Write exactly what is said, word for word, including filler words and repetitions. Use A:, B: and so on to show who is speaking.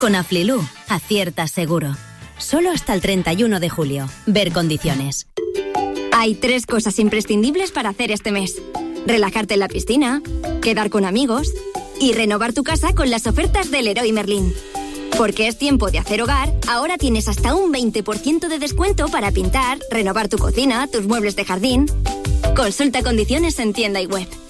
A: Con Aflelu, aciertas seguro. Solo hasta el treinta y uno de julio. Ver condiciones.
B: Hay tres cosas imprescindibles para hacer este mes. Relajarte en la piscina, quedar con amigos y renovar tu casa con las ofertas del Leroy Merlin. Porque es tiempo de hacer hogar, ahora tienes hasta un veinte por ciento de descuento para pintar, renovar tu cocina, tus muebles de jardín. Consulta condiciones en tienda y web.